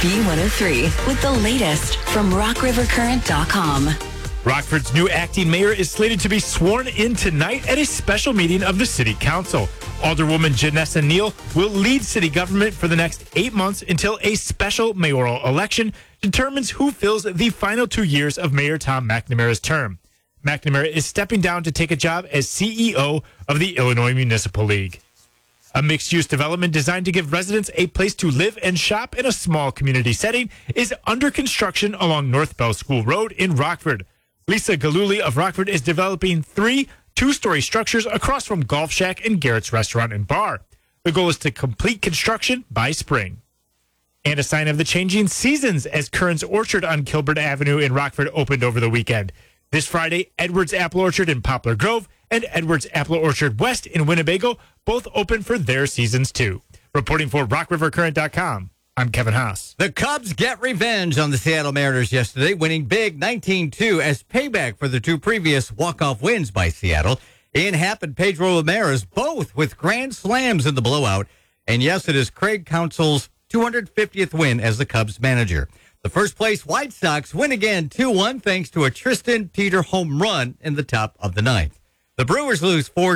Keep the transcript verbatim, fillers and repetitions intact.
B one oh three with the latest from rock river current dot com. Rockford's new acting mayor is slated to be sworn in tonight at a special meeting of the city council. Alderwoman Janessa Neal will lead city government for the next eight months until a special mayoral election determines who fills the final two years of Mayor Tom McNamara's term. McNamara is stepping down to take a job as C E O of the Illinois Municipal League. A mixed-use development designed to give residents a place to live and shop in a small community setting is under construction along North Bell School Road in Rockford. Lisa Galuli of Rockford is developing three two-story structures across from Golf Shack and Garrett's Restaurant and Bar. The goal is to complete construction by spring. And a sign of the changing seasons as Kern's Orchard on Kilburn Avenue in Rockford opened over the weekend. This Friday, Edwards Apple Orchard in Poplar Grove and Edwards Apple Orchard West in Winnebago both open for their seasons too. Reporting for rock river current dot com, I'm Kevin Haas. The Cubs get revenge on the Seattle Mariners yesterday, winning big nineteen two as payback for the two previous walk-off wins by Seattle. Ian Happ and Pedro Ramirez, both with grand slams in the blowout. And yes, it is Craig Counsell's two hundred fiftieth win as the Cubs manager. The first-place White Sox win again two one thanks to a Tristan Teeter home run in the top of the ninth. The Brewers lose four